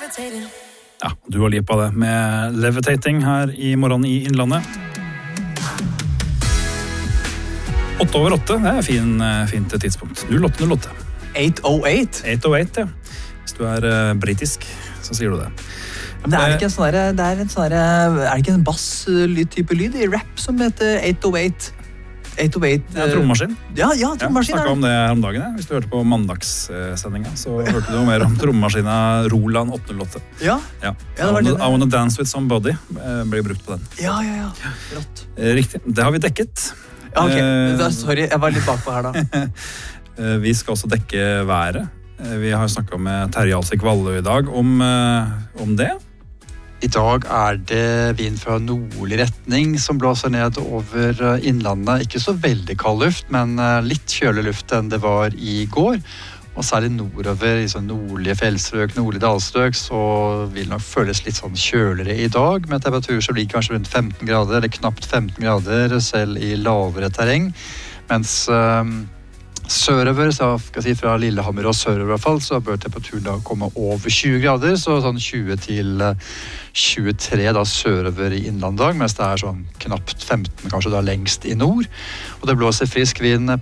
Ja, du har lipa det med Levitating her i morgen i Innlandet. 8:08, det fint tidspunkt. 08:08. 808? 808, ja. Hvis du britisk, så sier du det. Men det ikke en sånn der, er det ikke en bass-type lyd i rap som heter 808? 808 Ja, trommaskin. Ja, trommaskin. Snakket om det her om dagen, Hvis du hørte på mandagssendinga, så hørte du mer om trommemaskina Roland 808. Ja, I det var det. Wanna Dance With Somebody blir brukt på den. Ja. Rått. Riktig. Det har vi dekket. Ja, ok. Sorry, jeg var litt bakpå her da. Vi skal også dekke været. Vi har snakket med Terje Alsik Valle i dag om det. I dag det vind fra nordlig retning som blåser ned over innlandet. Ikke så veldig kald luft, men litt kjølig luft enn det var i går. Og særlig nordover, i sånn nordlige fjellstrøk, nordlige dalstrøk, så vil det nok føles litt sånn kjøligere i dag, med temperatur som blir kanskje rundt 15 grader, eller knapt 15 grader, selv i lavere terreng. Mens sørover, så skal jeg si fra Lillehammer og sørover i hvert fall, så bør temperaturen da komme over 20 grader, så sånn 20 til 23 da sørover i innlandet, mens det sånn knapt 15 kanskje da lengst i nord. Og det blåser frisk vind